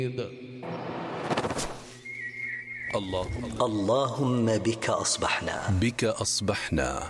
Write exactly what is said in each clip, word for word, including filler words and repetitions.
الله اللهم بك أصبحنا بك أصبحنا.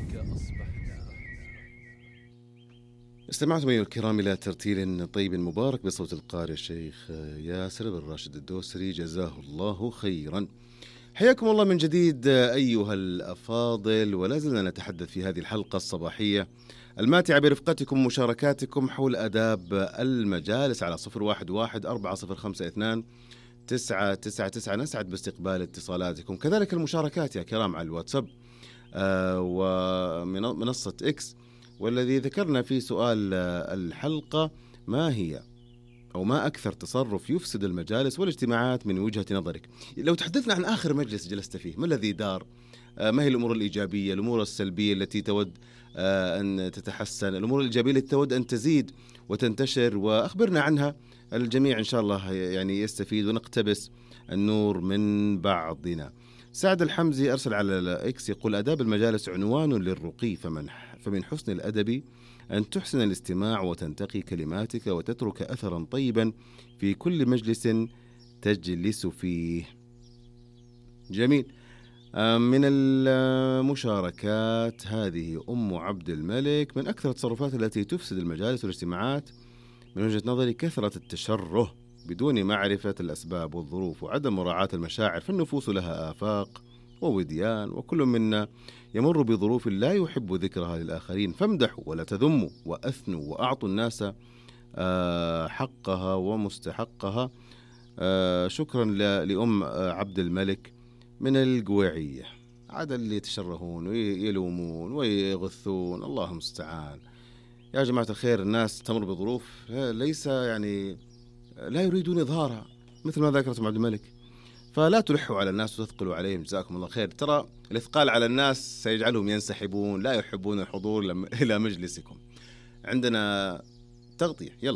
استمعتم أيها الكرام إلى ترتيل طيب مبارك بصوت القارئ الشيخ ياسر بن راشد الدوسري جزاه الله خيرا. حياكم الله من جديد أيها الأفاضل، ولا زلنا نتحدث في هذه الحلقة الصباحية الماتعة برفقتكم ومشاركاتكم حول آداب المجالس على صفر واحد واحد أربعة صفر خمسة اثنان تسعة تسعة تسعة. نسعد باستقبال اتصالاتكم، كذلك المشاركات يا كرام على الواتساب آه ومنصة إكس، والذي ذكرنا في سؤال الحلقة: ما هي أو ما أكثر تصرف يفسد المجالس والاجتماعات من وجهة نظرك؟ لو تحدثنا عن آخر مجلس جلست فيه، ما الذي دار؟ ما هي الأمور الإيجابية، الأمور السلبية التي تود أن تتحسن، الأمور الإيجابية التي تود أن تزيد وتنتشر، وأخبرنا عنها. الجميع إن شاء الله يعني يستفيد ونقتبس النور من بعضنا. سعد الحمزي أرسل على الإكس يقول: آداب المجالس عنوان للرقي، فمن فمن حسن الأدب أن تحسن الاستماع وتنتقي كلماتك وتترك أثرا طيبا في كل مجلس تجلس فيه. جميل. من المشاركات هذه أم عبد الملك: من أكثر التصرفات التي تفسد المجالس والاجتماعات من وجهة نظري كثرة التشره بدون معرفة الأسباب والظروف وعدم مراعاة المشاعر، فالنفوس لها آفاق ووديان، وكل منا يمر بظروف لا يحب ذكرها للآخرين، فامدحوا ولا تذموا وأثنوا وأعطوا الناس حقها ومستحقها. شكرا لأم عبد الملك من القويعية. عاد اللي يتشرهون ويلومون ويغثون، الله المستعان. يا جماعة الخير، الناس تمر بظروف ليس يعني لا يريدون إظهارها، مثل ما ذكرت عبد الملك، فلا تلحوا على الناس وتثقلوا عليهم. جزاكم الله خير. ترى الإثقال على الناس سيجعلهم ينسحبون، لا يحبون الحضور إلى مجلسكم. عندنا تغطية، يلا.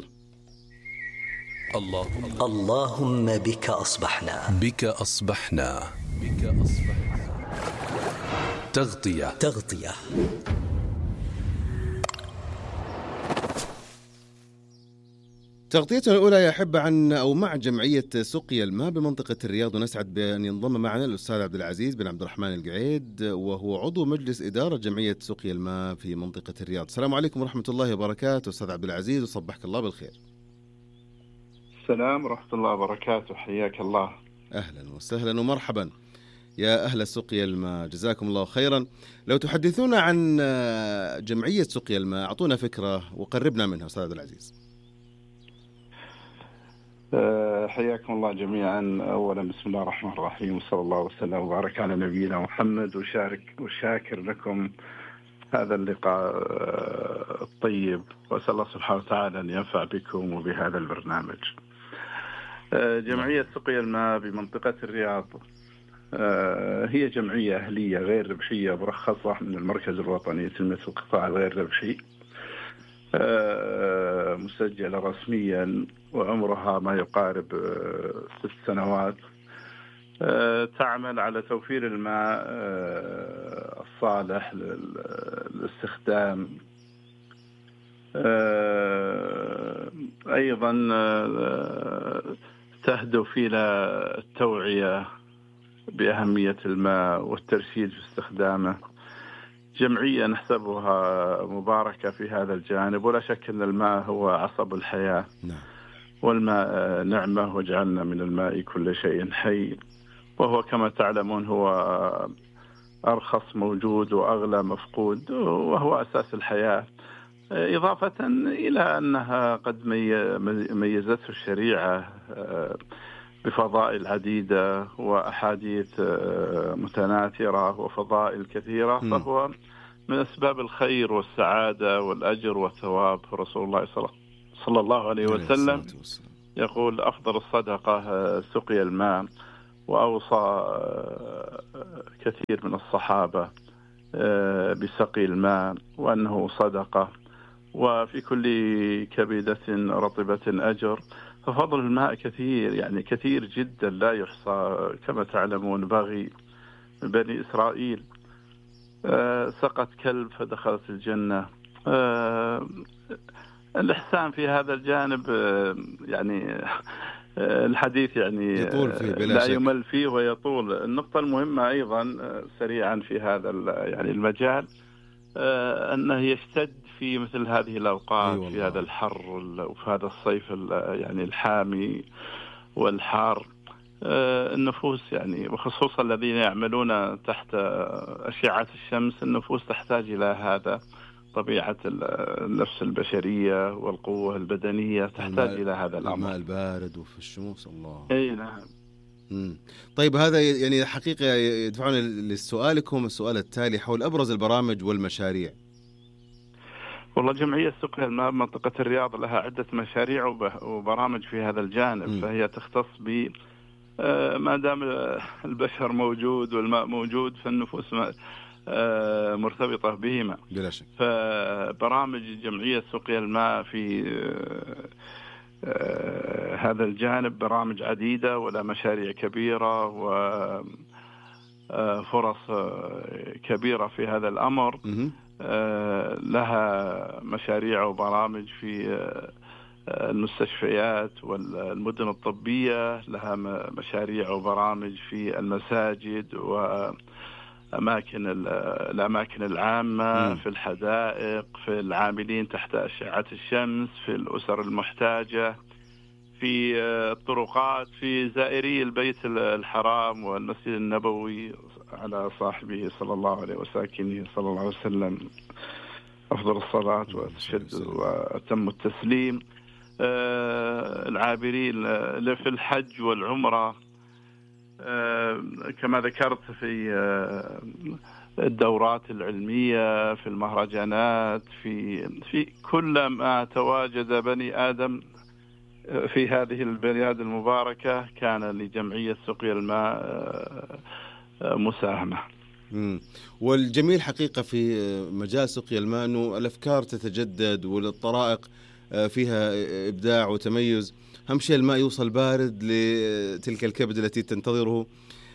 الله اللهم بك أصبحنا بك أصبحنا بك أصبحنا. تغطية تغطية تغطيتنا الأولى يا أحبة عن أو مع جمعية سقيا الماء بمنطقة الرياض، ونسعد بأن ينضم معنا الأستاذ عبد العزيز بن عبد الرحمن القعيد، وهو عضو مجلس إدارة جمعية سقيا الماء في منطقة الرياض. السلام عليكم ورحمة الله وبركاته أستاذ عبد العزيز، وصبحك الله بالخير. السلام ورحمة الله وبركاته، حياك الله. أهلا وسهلا ومرحبا يا أهل سقيا الماء، جزاكم الله خيرا. لو تحدثونا عن جمعية سقيا الماء، أعطونا فكرة وقربنا منها أستاذ عبد العزيز. حياكم الله جميعا. أولا بسم الله الرحمن الرحيم، وصلى الله وسلم وبارك على نبينا محمد، وشارك وشاكر لكم هذا اللقاء الطيب، وأسأل الله سبحانه وتعالى أن ينفع بكم وبهذا البرنامج. جمعية سقيا الماء بمنطقة الرياض هي جمعية أهلية غير ربحية مرخصة من المركز الوطني لتنمية القطاع الغير ربحي، مسجلة رسميا، وعمرها ما يقارب ست سنوات. تعمل على توفير الماء الصالح للاستخدام، أيضا تهدف إلى التوعية بأهمية الماء والترشيد في استخدامه. جمعية نحسبها مباركة في هذا الجانب، ولا شك أن الماء هو عصب الحياة، والماء نعمة، وجعلنا من الماء كل شيء حي، وهو كما تعلمون هو أرخص موجود وأغلى مفقود، وهو أساس الحياة. إضافة إلى أنها قد ميزته الشريعة بفضائل عديدة وأحاديث متناثرة وفضائل كثيرة، فهو من أسباب الخير والسعادة والأجر والثواب. رسول الله صلى الله عليه وسلم يقول: أفضل الصدقة سقي الماء، وأوصى كثير من الصحابة بسقي الماء وأنه صدقة، وفي كل كبدة رطبة أجر. ففضل الماء كثير، يعني كثير جدا لا يحصى. كما تعلمون بغي بني إسرائيل سقت كلب فدخلت الجنة. الإحسان في هذا الجانب يعني الحديث يعني يطول فيه بلا لا شك. يمل فيه ويطول. النقطة المهمة أيضا سريعا في هذا يعني المجال أنه يشتد في مثل هذه الأوقات، في هذا الحر وفي هذا الصيف يعني الحامي والحار، النفوس يعني وخصوصا الذين يعملون تحت أشعة الشمس، النفوس تحتاج إلى هذا. طبيعة النفس البشرية والقوة البدنية تحتاج إلى هذا الأمر، الماء البارد وفي الشموس. الله. أي نعم. مم. طيب هذا يعني حقيقة يدفعنا لسؤالكم السؤال التالي حول أبرز البرامج والمشاريع. والله جمعية سقيا الماء منطقة الرياض لها عدة مشاريع وبرامج في هذا الجانب. م. فهي تختص ب ما دام البشر موجود والماء موجود فالنفوس مرتبطة بهما بلا شك. فبرامج جمعية سقيا الماء في هذا الجانب برامج عديدة ولا مشاريع كبيرة وفرص كبيرة في هذا الأمر. م. لها مشاريع وبرامج في المستشفيات والمدن الطبية، لها مشاريع وبرامج في المساجد وأماكن الأماكن العامة، م. في الحدائق، في العاملين تحت أشعة الشمس، في الأسر المحتاجة، في الطرقات، في زائري البيت الحرام والمسجد النبوي على صاحبه صلى الله عليه وساكنه صلى الله عليه وسلم أفضل الصلاة وأشد وأتم التسليم. آه العابرين في الحج والعمرة، آه كما ذكرت في آه الدورات العلمية، في المهرجانات، في في كل ما تواجد بني آدم في هذه البلاد المباركة كان لجمعية سقيا الماء مساهمة. مم. والجميل حقيقة في مجال سقيا الماء أنه الأفكار تتجدد والطرائق فيها إبداع وتميز. أهم شيء الماء يوصل بارد لتلك الكبد التي تنتظره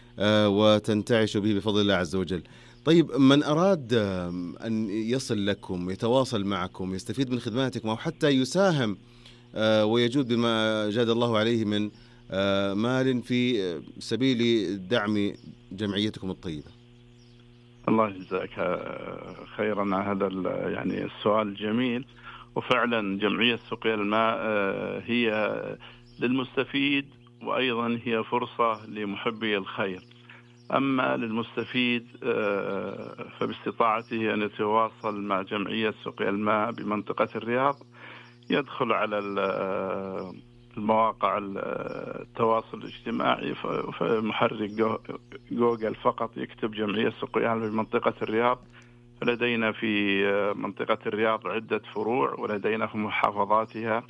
وتنتعش به بفضل الله عز وجل. طيب من أراد أن يصل لكم، يتواصل معكم، يستفيد من خدماتكم أو حتى يساهم ويجود بما جاد الله عليه من مال في سبيل دعم جمعيتكم الطيبة. الله يجزاك خيرا على هذا يعني السؤال الجميل. وفعلا جمعية سقيا الماء هي للمستفيد وأيضا هي فرصة لمحبي الخير. أما للمستفيد فباستطاعته أن يتواصل مع جمعية سقيا الماء بمنطقة الرياض، يدخل على المواقع التواصل الاجتماعي في محرك جوجل فقط يكتب جمعية سقيا الماء بمنطقة الرياض. فلدينا في منطقة الرياض عدة فروع ولدينا في محافظاتها،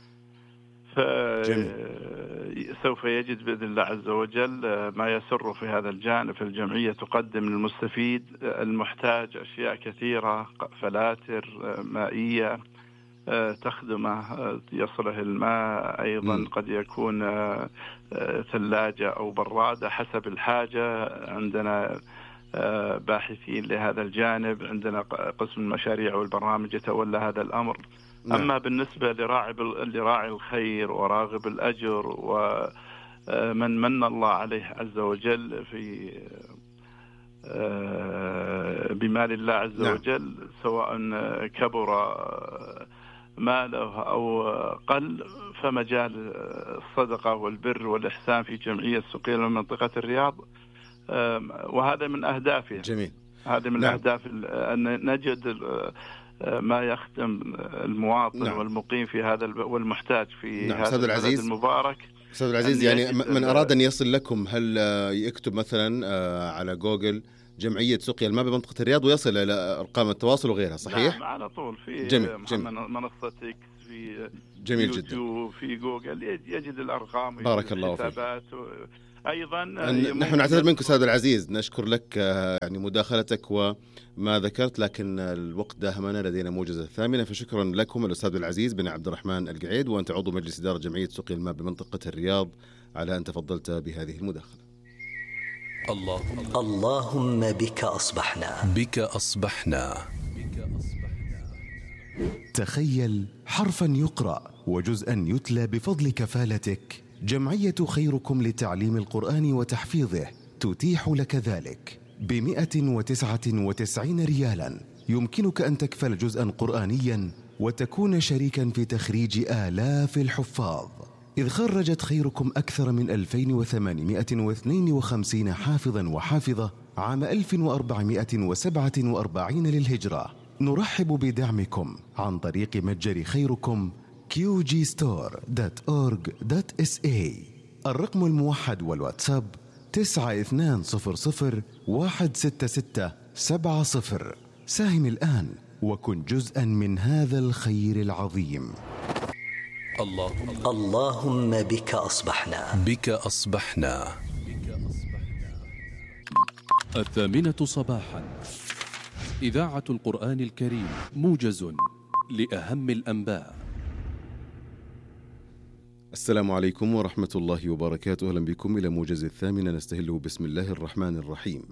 فسوف يجد بإذن الله عز وجل ما يسر في هذا الجانب. الجمعية تقدم للمستفيد المحتاج أشياء كثيرة، فلاتر مائية تخدمه يصله الماء، أيضا م. قد يكون ثلاجة أو برادة حسب الحاجة. عندنا باحثين لهذا الجانب، عندنا قسم المشاريع والبرامج يتولى هذا الأمر. م. أما بالنسبة لراعي لراعي الخير وراغب الأجر ومن من الله عليه عز وجل في بمال الله عز م. وجل، سواء كبر ماله أو قل، فمجال الصدقة والبر والإحسان في جمعية سقيا من منطقة الرياض، وهذا من أهدافها. جميل. هذا من نعم. أهداف أن نجد ما يخدم المواطن نعم. والمقيم في هذا والمحتاج في نعم. هذا البلد المبارك. أستاذ العزيز، يعني من أراد أن يصل لكم هل يكتب مثلا على جوجل جمعية سقيا الماء بمنطقة الرياض ويصل إلى أرقام التواصل وغيرها، صحيح؟ نعم على طول في جميل. جميل. منصة إكس، في جميل يوتيوب، في جوجل يجد الأرقام. بارك الله فيك. أيضا نحن نعتذر منك أستاذ العزيز، نشكر لك يعني مداخلتك وما ذكرت، لكن الوقت داهمنا، لدينا موجزة ثامنة، فشكرا لكم الأستاذ العزيز بن عبد الرحمن القعيد، وأنت عضو مجلس إدارة جمعية سقيا الماء بمنطقة الرياض، على أن تفضلت بهذه المداخلة. اللهم اللهم بك أصبحنا بك أصبحنا تخيل حرفا يقرأ وجزءا يتلى بفضل كفالتك جمعية خيركم لتعليم القرآن وتحفيظه تتيح لك ذلك بمئة وتسعة وتسعين ريالا. يمكنك أن تكفل جزءا قرآنيا وتكون شريكا في تخريج آلاف الحفاظ، إذ خرجت خيركم أكثر من ألفين وثمانمئة واثنين وخمسين حافظا وحافظة عام ألف وأربعمئة وسبعة وأربعين للهجرة. نرحب بدعمكم عن طريق متجر خيركم كيو جي ستور دوت أورغ دوت إس إيه. الرقم الموحد والواتساب تسعة اثنان صفر صفر واحد ستة ستة سبعة صفر. ساهم الآن وكن جزءا من هذا الخير العظيم. اللهم اللهم بك أصبحنا بك أصبحنا. الثامنة صباحا، إذاعة القرآن الكريم، موجز لأهم الأنباء. السلام عليكم ورحمة الله وبركاته. أهلا بكم إلى موجز الثامنة، نستهله بسم الله الرحمن الرحيم.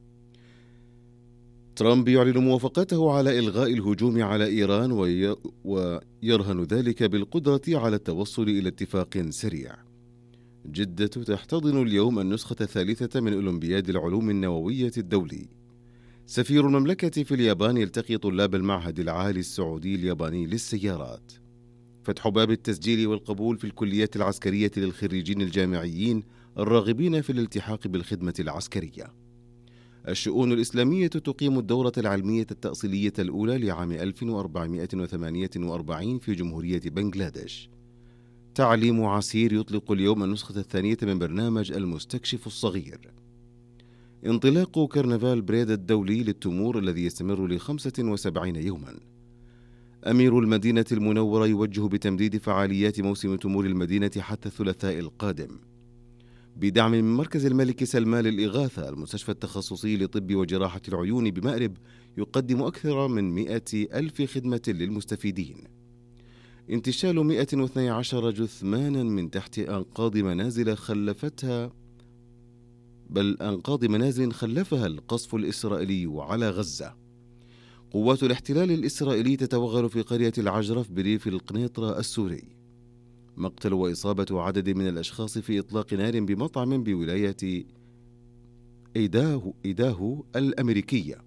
ترامب يعلن موافقته على إلغاء الهجوم على إيران وي... ويرهن ذلك بالقدرة على التوصل إلى اتفاق سريع. جدة تحتضن اليوم النسخة الثالثة من أولمبياد العلوم النووية الدولي. سفير المملكة في اليابان يلتقي طلاب المعهد العالي السعودي الياباني للسيارات. فتح باب التسجيل والقبول في الكليات العسكرية للخريجين الجامعيين الراغبين في الالتحاق بالخدمة العسكرية. الشؤون الإسلامية تقيم الدورة العلمية التأصيلية الأولى لعام ألف وأربعمئة وثمانية وأربعين في جمهورية بنغلاديش. تعليم عسير يطلق اليوم النسخة الثانية من برنامج المستكشف الصغير. انطلاق كرنفال بريد الدولي للتمور الذي يستمر لخمسة وسبعين يوما. أمير المدينة المنورة يوجه بتمديد فعاليات موسم تمور المدينة حتى الثلاثاء القادم. بدعم من مركز الملك سلمان للإغاثة، المستشفى التخصصي لطب وجراحة العيون بمأرب يقدم أكثر من مئة ألف خدمة للمستفيدين. انتشال مئة واثني عشر جثمانا من تحت أنقاض منازل خلفتها بل أنقاض منازل خلفها القصف الإسرائيلي على غزة. قوات الاحتلال الإسرائيلي تتوغل في قرية العجرف بريف القنيطرة السوري. مقتل وإصابة عدد من الأشخاص في إطلاق نار بمطعم بولاية إيداهو, إيداهو الأمريكية.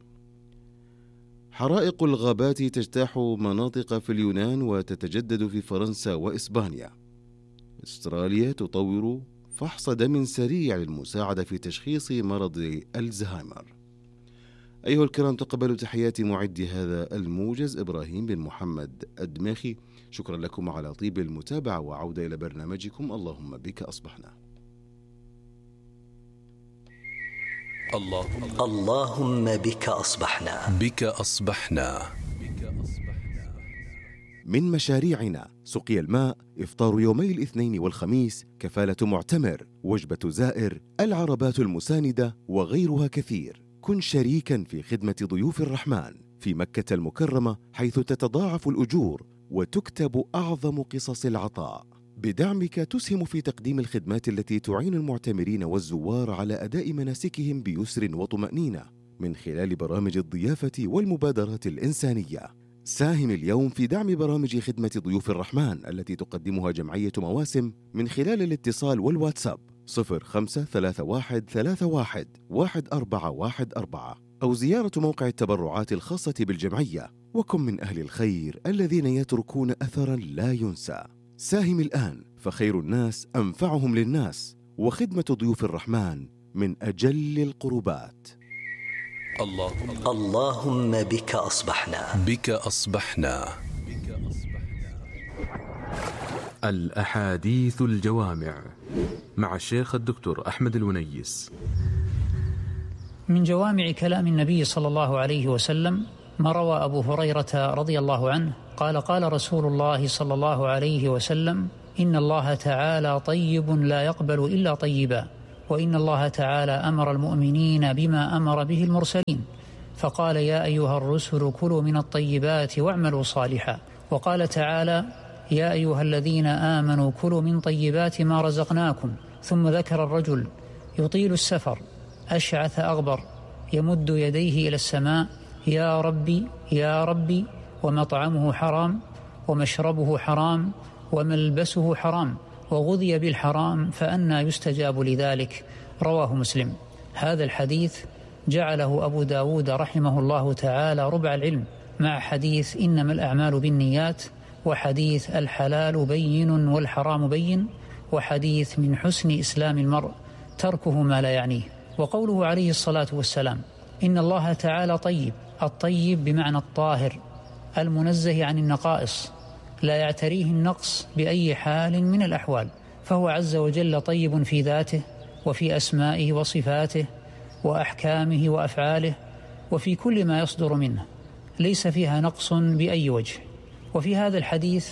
حرائق الغابات تجتاح مناطق في اليونان وتتجدد في فرنسا وإسبانيا. أستراليا تطور فحص دم سريع للمساعدة في تشخيص مرض الزهايمر. أيها الكرام، تقبلوا تحيات معد هذا الموجز إبراهيم بن محمد الدماخي. شكرا لكم على طيب المتابعة، وعودة إلى برنامجكم اللهم بك أصبحنا. اللهم اللهم بك أصبحنا بك أصبحنا. من مشاريعنا سقي الماء، إفطار يومي الاثنين والخميس، كفالة معتمر، وجبة زائر، العربات المساندة وغيرها كثير. كن شريكا في خدمة ضيوف الرحمن في مكة المكرمة، حيث تتضاعف الأجور وتكتب أعظم قصص العطاء. بدعمك تسهم في تقديم الخدمات التي تعين المعتمرين والزوار على أداء مناسكهم بيسر وطمأنينة من خلال برامج الضيافة والمبادرات الإنسانية. ساهم اليوم في دعم برامج خدمة ضيوف الرحمن التي تقدمها جمعية مواسم من خلال الاتصال والواتساب صفر خمسة ثلاثة واحد ثلاثة واحد واحد أربعة واحد أربعة، أو زيارة موقع التبرعات الخاصة بالجمعية. وكن من أهل الخير الذين يتركون أثرا لا ينسى. ساهم الآن، فخير الناس أنفعهم للناس، وخدمة ضيوف الرحمن من أجل القربات. اللهم اللهم بك أصبحنا بك أصبحنا. الأحاديث الجوامع مع الشيخ الدكتور أحمد الونيس. من جوامع كلام النبي صلى الله عليه وسلم ما روى أبو هريرة رضي الله عنه قال: قال رسول الله صلى الله عليه وسلم: إن الله تعالى طيب لا يقبل إلا طيبا، وإن الله تعالى أمر المؤمنين بما أمر به المرسلين، فقال: يا أيها الرسل كلوا من الطيبات واعملوا صالحا. وقال تعالى: يا أيها الذين آمنوا كلوا من طيبات ما رزقناكم. ثم ذكر الرجل يطيل السفر أشعث أغبر يمد يديه إلى السماء: يا ربي يا ربي، ومطعمه حرام ومشربه حرام وملبسه حرام وغذي بالحرام فأنى يستجاب لذلك، رواه مسلم. هذا الحديث جعله أبو داود رحمه الله تعالى ربع العلم، مع حديث إنما الأعمال بالنيات، وحديث الحلال بين والحرام بين، وحديث من حسن إسلام المرء تركه ما لا يعنيه. وقوله عليه الصلاة والسلام إن الله تعالى طيب، الطيب بمعنى الطاهر المنزه عن النقائص، لا يعتريه النقص بأي حال من الأحوال، فهو عز وجل طيب في ذاته وفي أسمائه وصفاته وأحكامه وأفعاله وفي كل ما يصدر منه، ليس فيها نقص بأي وجه. وفي هذا الحديث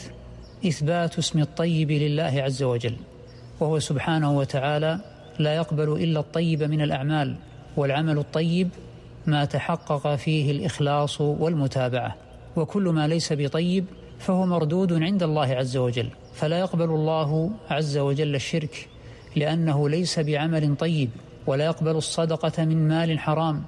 إثبات اسم الطيب لله عز وجل، وهو سبحانه وتعالى لا يقبل إلا الطيب من الأعمال، والعمل الطيب ما تحقق فيه الإخلاص والمتابعة، وكل ما ليس بطيب فهو مردود عند الله عز وجل، فلا يقبل الله عز وجل الشرك لأنه ليس بعمل طيب، ولا يقبل الصدقة من مال حرام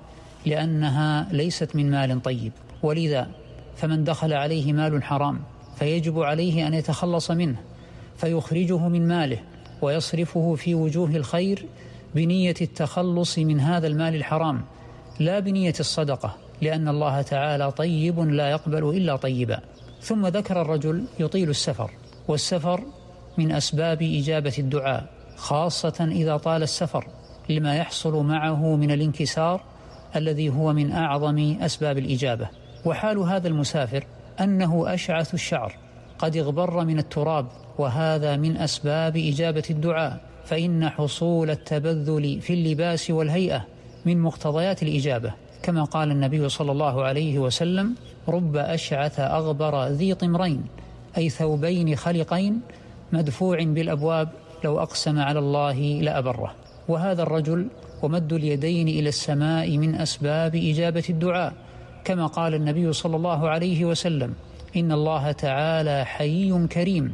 لأنها ليست من مال طيب. ولذا فمن دخل عليه مال حرام فيجب عليه أن يتخلص منه، فيخرجه من ماله ويصرفه في وجوه الخير بنية التخلص من هذا المال الحرام، لا بنية الصدقة، لأن الله تعالى طيب لا يقبل إلا طيبا. ثم ذكر الرجل يطيل السفر، والسفر من أسباب إجابة الدعاء، خاصة إذا طال السفر لما يحصل معه من الانكسار الذي هو من أعظم أسباب الإجابة. وحال هذا المسافر أنه أشعث الشعر قد اغبر من التراب، وهذا من أسباب إجابة الدعاء، فإن حصول التبذل في اللباس والهيئة من مقتضيات الإجابة، كما قال النبي صلى الله عليه وسلم رب أشعث أغبر ذي طمرين، أي ثوبين خلقين مدفوع بالأبواب لو أقسم على الله لأبره. وهذا الرجل ومد اليدين إلى السماء من أسباب إجابة الدعاء، كما قال النبي صلى الله عليه وسلم إن الله تعالى حيي كريم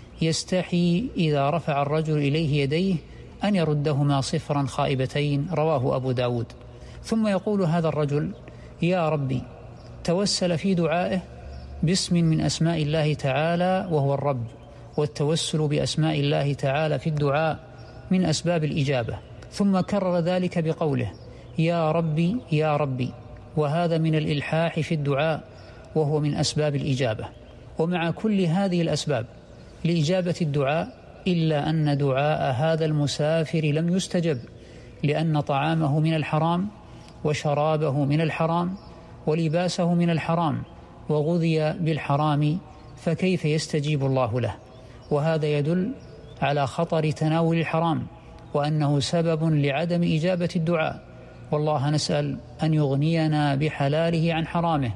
يستحي إذا رفع الرجل إليه يديه أن يردهما صفرا خائبتين، رواه أبو داود. ثم يقول هذا الرجل يا ربي، توسل في دعائه باسم من أسماء الله تعالى وهو الرب، والتوسل بأسماء الله تعالى في الدعاء من أسباب الإجابة، ثم كرر ذلك بقوله يا ربي يا ربي، وهذا من الإلحاح في الدعاء وهو من أسباب الإجابة. ومع كل هذه الأسباب لإجابة الدعاء إلا أن دعاء هذا المسافر لم يستجب، لأن طعامه من الحرام، وشرابه من الحرام، ولباسه من الحرام، وغذي بالحرام، فكيف يستجيب الله له؟ وهذا يدل على خطر تناول الحرام، وأنه سبب لعدم إجابة الدعاء. والله نسأل أن يغنينا بحلاله عن حرامه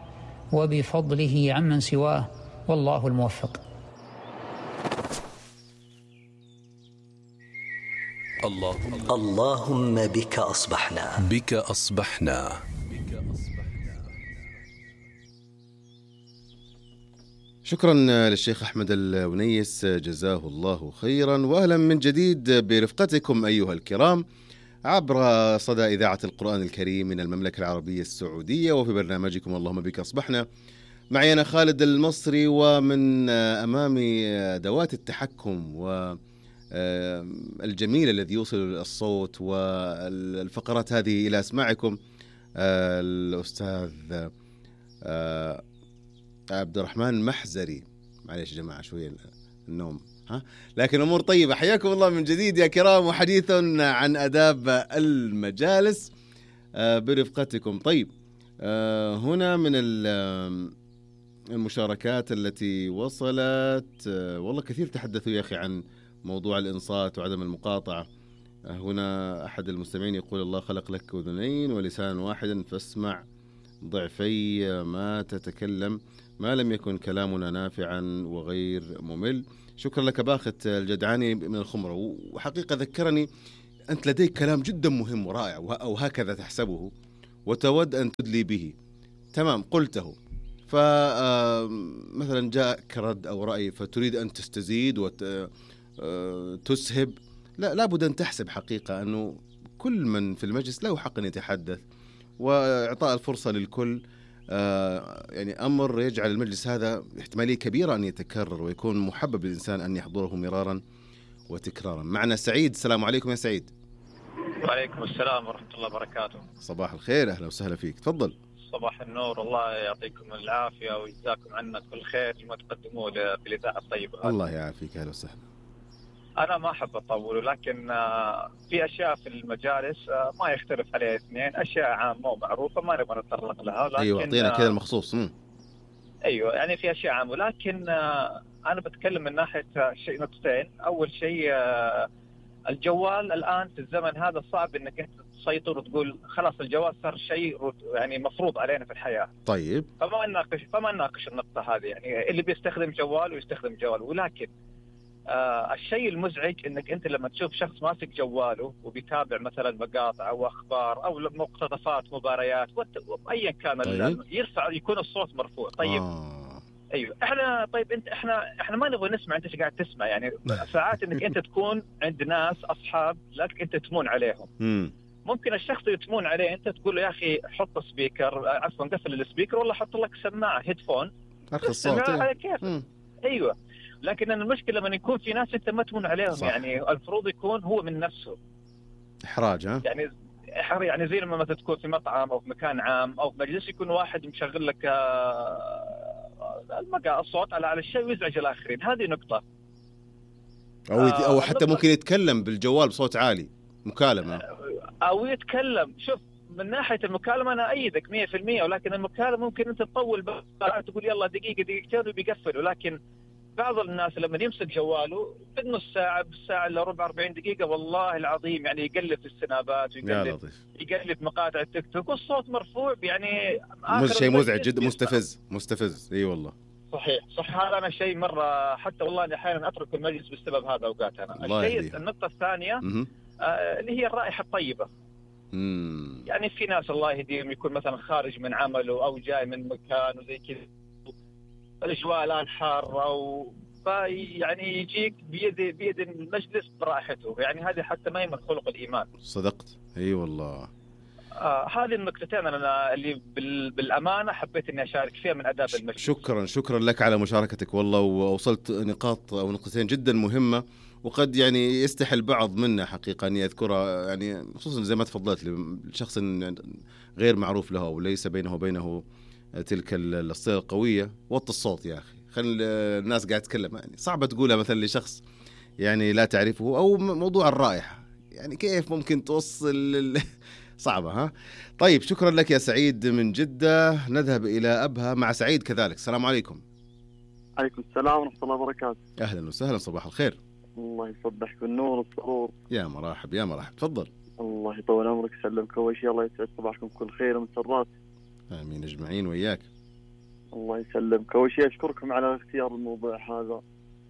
وبفضله عمن سواه، والله الموفق. اللهم اللهم بك أصبحنا بك أصبحنا شكرا للشيخ أحمد الونيس، جزاه الله خيرا، وأهلا من جديد برفقتكم أيها الكرام عبر صدى إذاعة القرآن الكريم من المملكة العربية السعودية، وفي برنامجكم اللهم بك أصبحنا. معي أنا خالد المصري، ومن أمامي أدوات التحكم والجميل الذي يوصل الصوت والفقرات هذه إلى أسماعكم الأستاذ عبد الرحمن محزري. معليش يا جماعة شوية النوم، ها، لكن أمور طيبة. حياكم الله من جديد يا كرام، وحديث عن آداب المجالس برفقتكم. طيب، هنا من المشاركات التي وصلت، والله كثير تحدثوا يا أخي عن موضوع الإنصات وعدم المقاطعة. هنا أحد المستمعين يقول الله خلق لك أذنين ولسان واحدا فاسمع ضعفي ما تتكلم ما لم يكن كلامنا نافعا وغير ممل. شكرا لك باخت الجدعاني من الخمرة، وحقيقة ذكرني أنت لديك كلام جدا مهم ورائع، أو هكذا تحسبه وتود أن تدلي به. تمام، قلته، فمثلا جاءك رد أو رأي فتريد أن تستزيد وتسهب، لا لابد أن تحسب حقيقة أنه كل من في المجلس له حق أن يتحدث، وإعطاء الفرصة للكل يعني أمر يجعل المجلس هذا احتمالية كبيرة أن يتكرر ويكون محبب للإنسان أن يحضره مرارا وتكرارا. معنا سعيد. السلام عليكم يا سعيد. وعليكم السلام ورحمة الله وبركاته. صباح الخير، أهلا وسهلا فيك، تفضل. صباح النور، الله يعطيكم العافية ويجزاكم عنا كل خير لما تقدموه في الإذاعة الطيبة. الله يعافيك، أهلا وسهلا. أنا ما أحب أطول، ولكن في أشياء في المجالس ما يختلف عليها اثنين، أشياء عامة ومعروفة ما نبغى نتطرق لها. لكن أيوة، أعطينا كذا المخصوص. مم. أيوة، يعني في أشياء عامة، ولكن أنا بتكلم من ناحية شيء نقطتين. أول شيء الجوال الآن في الزمن هذا صعب إنك أنت تسيطر وتقول خلاص الجوال صار شيء يعني مفروض علينا في الحياة. طيب. فما نناقش فما نناقش النقطة هذه، يعني اللي بيستخدم جوال ويستخدم جوال. ولكن آه الشيء المزعج إنك أنت لما تشوف شخص ماسك جواله وبيتابع مثلا مقاطع أو أخبار أو مقتطفات مباريات أيا كان. طيب. يرفع يكون الصوت مرفوع. طيب. آه. ايوه احنا طيب انت احنا احنا ما نبغى نسمع انت ايش قاعد تسمع. يعني ساعات انك انت تكون عند ناس اصحاب لك انت تمون عليهم. مم. ممكن الشخص اللي تمون عليه انت تقول له يا اخي حط سبيكر، عفوا قفل السبيكر، والله حط لك سماعه هيدفون ارخص صوت على كيف. ايوه، لكن المشكله لما يكون في ناس انت ما تمون عليهم. صح. يعني المفروض يكون هو من نفسه احراج. ها يعني يعني زي لما مثلا تكون في مطعم او في مكان عام او في مجلس يكون واحد مشغل لك المقا الصوت على على الشيء ويزعج الاخرين. هذه نقطه. او يت... او حتى ممكن يتكلم بالجوال بصوت عالي، مكالمه او يتكلم. شوف من ناحيه المكالمه انا ايدك مية بالمية، ولكن المكالمه ممكن انت تطول بقى تقول يلا دقيقه دقيقتين وبيقفل. ولكن بعض الناس لما يمسك جواله في نص ساعه بالساعه الا ربع أربعين دقيقه والله العظيم يعني يقلب في السنابات ويقلب يقلب مقاطع التيك توك والصوت مرفوع. يعني مش شيء مزعج جدا، مستفز مستفز. اي والله صحيح صح. هذا انا شيء مره حتى والله اني احيانا اترك المجلس بسبب هذا اوقات. انا الشيء النقطه الثانيه آه اللي هي الرائحه الطيبه. مم. يعني في ناس الله يهديهم يكون مثلا خارج من عمله او جاي من مكان وزي كذا الاجواء الان حاره و يعني يجيك بيد بيد المجلس برائحته. يعني هذه حتى ما هي من خلق الايمان. صدقت. اي والله. آه هذه النقطتين انا اللي بالامانه حبيت اني اشارك فيها من اداب المجلس. شكرا شكرا لك على مشاركتك والله، ووصلت نقاط او نقطتين جدا مهمه وقد يعني يستحي البعض منا حقيقه ان يذكرها، يعني خصوصا زي ما تفضلت لشخص غير معروف له او ليس بينه وبينه تلك الصلة القويه. وطي الصوت يا اخي، خلي الناس قاعد تتكلم. يعني صعبه تقولها مثلا لشخص يعني لا تعرفه. او موضوع الرائحه، يعني كيف ممكن توصل صعبة. ها طيب، شكرا لك يا سعيد من جدة. نذهب إلى أبها مع سعيد كذلك. السلام عليكم. عليكم السلام ورحمة الله وبركاته. أهلا وسهلا، صباح الخير. الله يصبحك بالنور والسرور. يا مرحب يا مرحب، تفضل. الله يطول عمرك يسلمك أول شيء، الله يسعد صباحكم كل خير ومسرات. آمين أجمعين وإياك. الله يسلمك. أول شيء أشكركم على اختيار الموضوع هذا،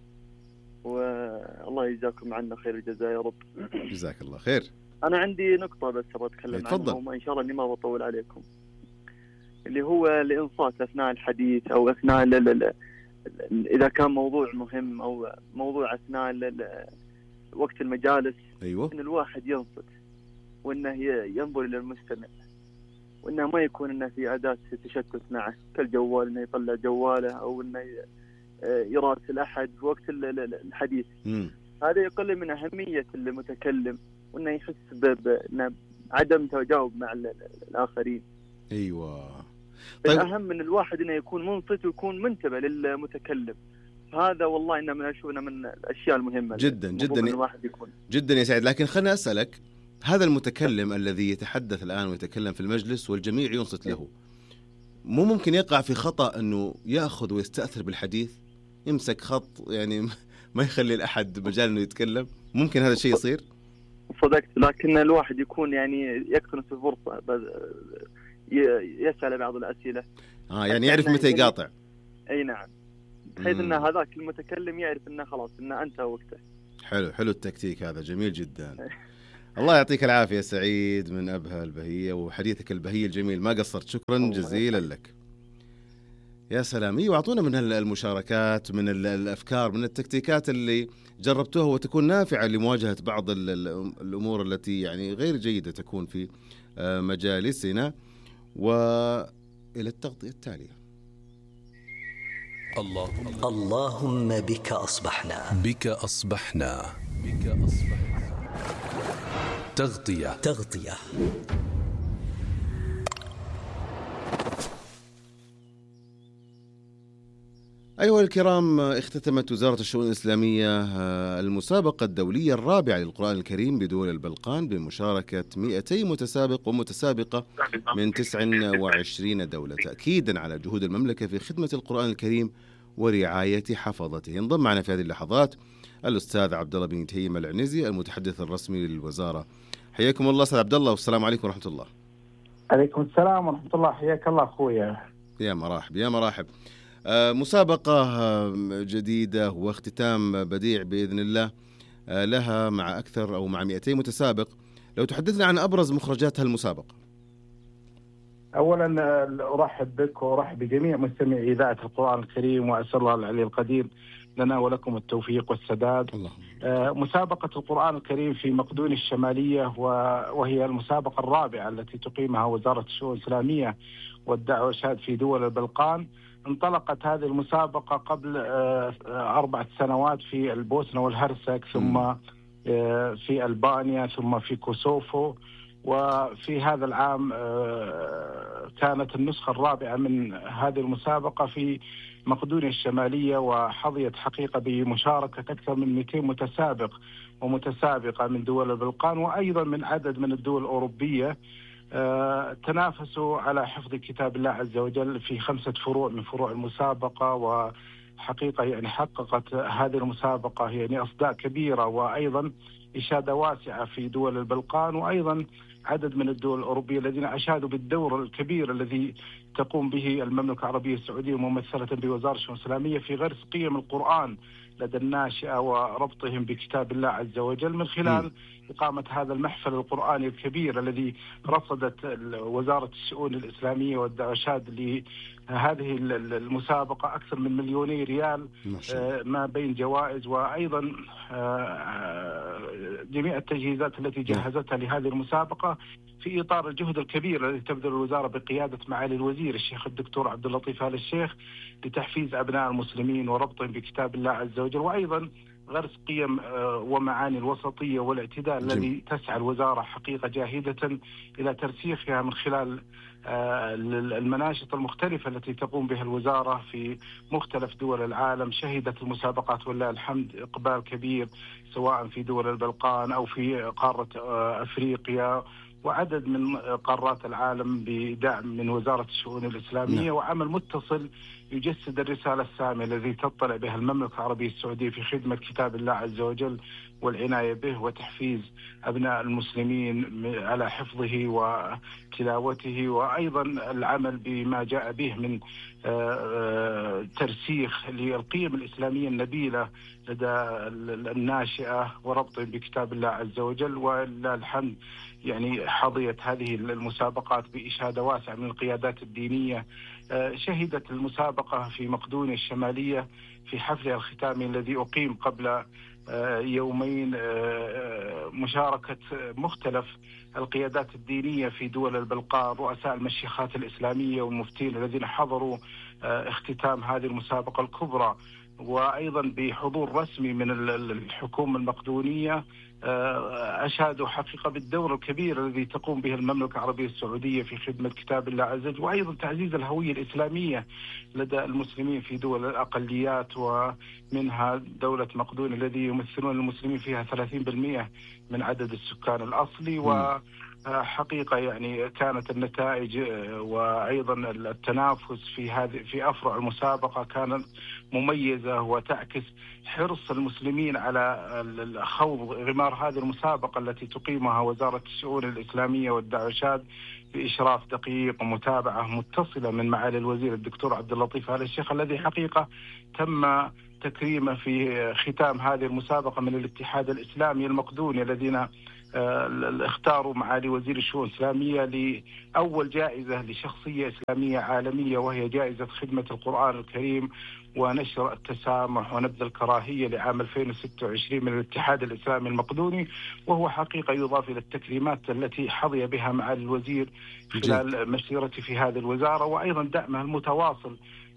والله يجزاكم عنا خير الجزاء يا رب. جزاك الله خير. أنا عندي نقطة بس أبغى أتكلم عنها وما إن شاء الله إني ما بطول عليكم، اللي هو الإنصات أثناء الحديث أو أثناء ل ل ل إذا كان موضوع مهم أو موضوع أثناء ل وقت المجالس. أيوة. إن الواحد ينصت وإنه ينظر إلى المستمع، وإنه ما يكون إنه في أداة تشتت معه كالجوال، إنه يطلع جواله أو إنه يراسل أحد في وقت الحديث. م. هذا يقلل من أهمية المتكلم، وإنه يحس بعدم تجاوب مع الآخرين. أيوة. طيب. الأهم من الواحد إنه يكون منصت ويكون منتبه للمتكلم. هذا والله إنه من أشوفنا من الأشياء المهمة جدا جدا الواحد يكون. جدا يا سعيد. لكن خلنا أسألك، هذا المتكلم الذي يتحدث الآن ويتكلم في المجلس والجميع ينصت له، مو ممكن يقع في خطأ أنه يأخذ ويستأثر بالحديث، يمسك خط يعني ما يخلي الأحد مجال أنه يتكلم؟ ممكن هذا الشيء يصير؟ صدقت، لكن الواحد يكون يعني يقتنص الفرصة، يسأل بعض الأسئلة. آه يعني يعرف متى يقاطع. أي نعم، بحيث أن هذاك المتكلم يعرف أنه خلاص أنه أنت وقته. حلو حلو التكتيك هذا، جميل جدا. الله يعطيك العافية سعيد من أبها البهية، وحديثك البهي الجميل، ما قصرت. شكرا جزيلا لك. يا سلام. ايوه، اعطونا من المشاركات، من الافكار، من التكتيكات اللي جربتوها وتكون نافعه لمواجهه بعض الامور التي يعني غير جيده تكون في مجالسنا. والى التغطيه التاليه. اللهم اللهم بك أصبحنا بك أصبحنا بك أصبحنا تغطية تغطية أيها الكرام، اختتمت وزارة الشؤون الإسلامية المسابقة الدولية الرابعة للقرآن الكريم بدول البلقان بمشاركة مئتي متسابق ومتسابقة من تسع وعشرين دولة، تأكيدا على جهود المملكة في خدمة القرآن الكريم ورعاية حفظته. ينضم معنا في هذه اللحظات الأستاذ عبد الله بن تهيم العنزي المتحدث الرسمي للوزارة. حياكم الله أستاذ عبد الله، والسلام عليكم ورحمة الله. عليكم السلام ورحمة الله، حياك الله أخويا. يا مرحب يا مرحب. مسابقة جديدة واختتام بديع بإذن الله لها مع أكثر أو مع مئتين متسابق، لو تحدثنا عن أبرز مخرجات هالمسابقة. أولا أرحب بك وأرحب بجميع مستمعي إذاعة القرآن الكريم، وأسأل الله العلي القدير لنا ولكم التوفيق والسداد. الله. مسابقة القرآن الكريم في مقدونيا الشمالية، وهي المسابقة الرابعة التي تقيمها وزارة الشؤون الإسلامية والدعوة والإرشاد في دول البلقان. انطلقت هذه المسابقة قبل أربعة سنوات في البوسنة والهرسك، ثم في ألبانيا، ثم في كوسوفو، وفي هذا العام كانت النسخة الرابعة من هذه المسابقة في مقدونيا الشمالية، وحظيت حقيقة بمشاركة أكثر من مئتين متسابق ومتسابقة من دول البلقان، وأيضا من عدد من الدول الأوروبية. آه، تنافسوا على حفظ كتاب الله عز وجل في خمسة فروع من فروع المسابقة، وحقيقة يعني حققت هذه المسابقة يعني أصداء كبيرة، وأيضا إشادة واسعة في دول البلقان، وأيضا عدد من الدول الأوروبية الذين أشادوا بالدور الكبير الذي تقوم به المملكة العربية السعودية ممثلة بوزارة الشؤون الإسلامية في غرس قيم القرآن لدى الناشئة وربطهم بكتاب الله عز وجل من خلال م. إقامة هذا المحفل القرآني الكبير الذي رصدت وزارة الشؤون الإسلامية والإرشاد لهذه المسابقة أكثر من مليوني ريال ما بين جوائز، وأيضا جميع التجهيزات التي جهزتها لهذه المسابقة في إطار الجهد الكبير الذي تبذل الوزارة بقيادة معالي الوزير الشيخ الدكتور عبد اللطيف آل الشيخ لتحفيز أبناء المسلمين وربطهم بكتاب الله عز وجل، وأيضا غرس قيم ومعاني الوسطية والاعتدال الذي تسعى الوزارة حقيقة جاهدة إلى ترسيخها من خلال المناشط المختلفة التي تقوم بها الوزارة في مختلف دول العالم. شهدت المسابقات والله الحمد إقبال كبير سواء في دول البلقان أو في قارة أفريقيا وعدد من قارات العالم بدعم من وزارة الشؤون الإسلامية. نعم. وعمل متصل يجسد الرسالة السامية الذي تطلع بها المملكة العربية السعودية في خدمة كتاب الله عز وجل والعناية به وتحفيز أبناء المسلمين على حفظه وتلاوته، وأيضا العمل بما جاء به من ترسيخ للقيم الإسلامية النبيلة لدى الناشئة وربطهم بكتاب الله عز وجل. ولله الحمد يعني حظيت هذه المسابقات بإشادة واسعة من القيادات الدينية. شهدت المسابقة في مقدونيا الشمالية في حفلها الختامي الذي أقيم قبل يومين مشاركة مختلف القيادات الدينية في دول البلقان، رؤساء المشيخات الإسلامية والمفتين الذين حضروا اختتام هذه المسابقة الكبرى، وأيضا بحضور رسمي من الحكومة المقدونية أشادوا حقيقة بالدور الكبير الذي تقوم به المملكة العربية السعودية في خدمة كتاب الله عز وجل، وأيضا تعزيز الهوية الإسلامية لدى المسلمين في دول الأقليات، ومنها دولة مقدونيا الذي يمثلون المسلمين فيها ثلاثين بالمئة من عدد السكان الأصلي. و حقيقة يعني كانت النتائج وأيضا التنافس في هذه في أفرع المسابقة كانت مميزة وتعكس حرص المسلمين على خوض غمار هذه المسابقة التي تقيمها وزارة الشؤون الإسلامية والدعوة والإرشاد بإشراف دقيق ومتابعة متصلة من معالي الوزير الدكتور عبد اللطيف آل الشيخ، الذي حقيقة تم تكريمه في ختام هذه المسابقة من الاتحاد الإسلامي المقدوني الذين اختاروا معالي وزير الشؤون الإسلامية لأول جائزة لشخصية إسلامية عالمية، وهي جائزة خدمة القرآن الكريم ونشر التسامح ونبذ الكراهية لعام ألفين وستة وعشرين من الاتحاد الإسلامي المقدوني، وهو حقيقة يضاف إلى التكريمات التي حظي بها معالي الوزير خلال مسيرته في هذه الوزارة، وأيضا دعمه المتواصل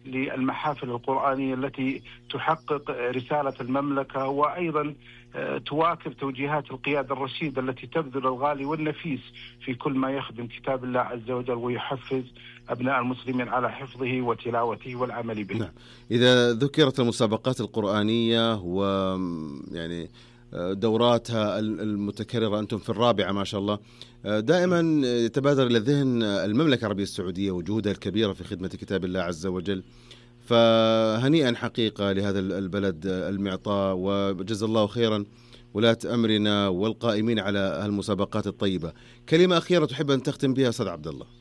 للمحافل القرآنية التي تحقق رسالة المملكة، وأيضا تواكب توجيهات القيادة الرشيدة التي تبذل الغالي والنفيس في كل ما يخدم كتاب الله عز وجل ويحفز أبناء المسلمين على حفظه وتلاوته والعمل به. نعم. إذا ذكرت المسابقات القرآنية ويعني دوراتها المتكررة، أنتم في الرابعة ما شاء الله، دائما يتبادر إلى الذهن المملكة العربية السعودية وجهودها الكبيرة في خدمة كتاب الله عز وجل، فهنيئا حقيقة لهذا البلد المعطاء، وجزا الله خيرا ولاة أمرنا والقائمين على هالمسابقات الطيبة. كلمة أخيرة تحب أن تختم بها أستاذ عبد الله؟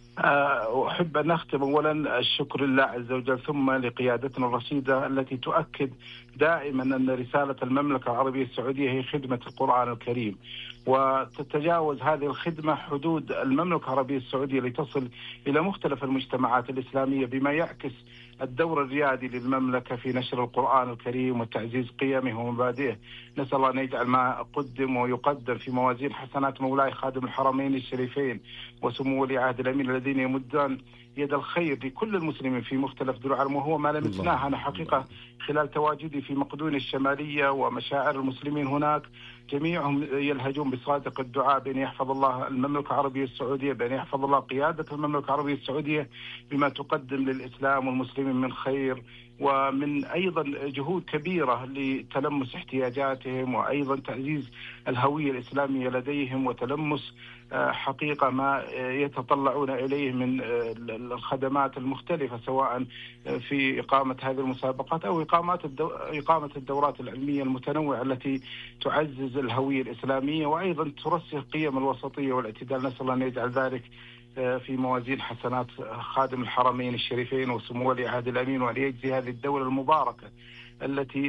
أحب أن أختم أولا الشكر لله عز وجل، ثم لقيادتنا الرشيدة التي تؤكد دائما أن رسالة المملكة العربية السعودية هي خدمة القرآن الكريم، وتتجاوز هذه الخدمة حدود المملكة العربية السعودية لتصل إلى مختلف المجتمعات الإسلامية، بما يعكس الدور الريادي للمملكة في نشر القرآن الكريم وتعزيز قيمه ومبادئه. نسأل الله أن يجعل ما قدم ويقدم في موازين حسنات مولاي خادم الحرمين الشريفين وسمو ولي عهد الأمين الذين يمدون يد الخير لكل المسلمين في مختلف دول العالم، وهو ما لمسناه أنا حقيقة خلال تواجدي في مقدونية الشمالية ومشاعر المسلمين هناك. جميعهم يلهجون بصادق الدعاء بأن يحفظ الله المملكة العربية السعودية، بأن يحفظ الله قيادة المملكة العربية السعودية بما تقدم للإسلام والمسلمين من خير، ومن أيضا جهود كبيرة لتلمس احتياجاتهم، وأيضا تعزيز الهوية الإسلامية لديهم، وتلمس حقيقة ما يتطلعون إليه من الخدمات المختلفة، سواء في إقامة هذه المسابقات أو إقامات الدو... إقامة الدورات العلمية المتنوعة التي تعزز الهوية الإسلامية وأيضا ترسخ قيم الوسطية والاعتدال. نسأل الله أن يجعل ذلك في موازين حسنات خادم الحرمين الشريفين وسمو ولي عهد الأمين، وأن يجزي هذه الدولة المباركة التي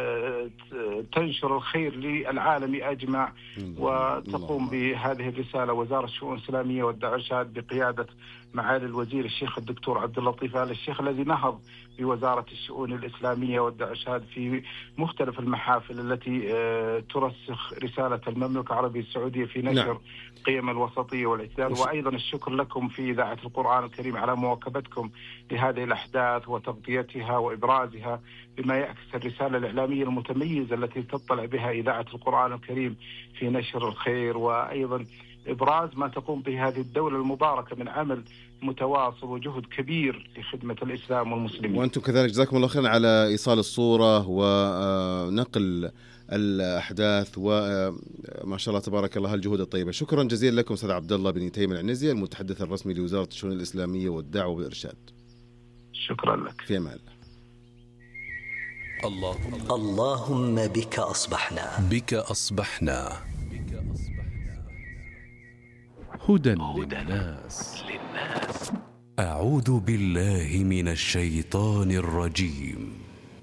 تنشر الخير للعالم أجمع وتقوم بهذه الرسالة وزارة الشؤون الإسلامية والدعوة الإرشاد بقيادة معالي الوزير الشيخ الدكتور عبد اللطيف آل الشيخ، الذي نهض بوزارة الشؤون الإسلامية والدعوة الإرشاد في مختلف المحافل التي ترسخ رسالة المملكة العربية السعودية في نشر نعم. قيم الوسطية والاعتدال. وأيضا الشكر لكم في إذاعة القرآن الكريم على مواكبتكم لهذه الأحداث وتغطيتها وإبرازها بما يعكس الرسالة الإعلامية المتميزة التي تطلع بها إذاعة القرآن الكريم في نشر الخير، وأيضا إبراز ما تقوم به هذه الدولة المباركة من عمل متواصل وجهد كبير لخدمة الإسلام والمسلمين. وأنتم كذلك جزاكم الله خيرا على إيصال الصورة ونقل الأحداث، وما شاء الله تبارك الله الجهود الطيبة. شكرا جزيلا لكم أستاذ عبد الله بن تيم العنزي، المتحدث الرسمي لوزارة الشؤون الإسلامية والدعوة والإرشاد. شكرا لك. في أمان الله. اللهم بك أصبحنا بك أصبحنا هدى للناس. أعوذ بالله من الشيطان الرجيم.